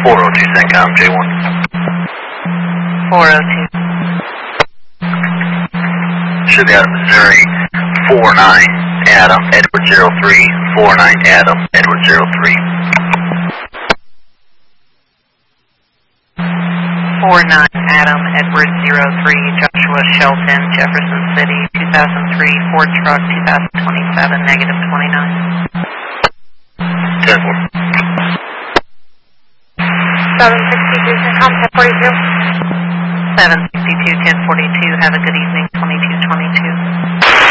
402 CENTCOM, J1. 402. Should be out of Missouri, 49 Adam, Edward 03, 49 Adam, Edward 03. 49 Adam, Edward 03, Joshua Shelton, Jefferson City, 2003, Ford truck, 2027, negative 29. 10-4. 762, CENTCOM, 1042. 762, 1042, have a good evening, 2222.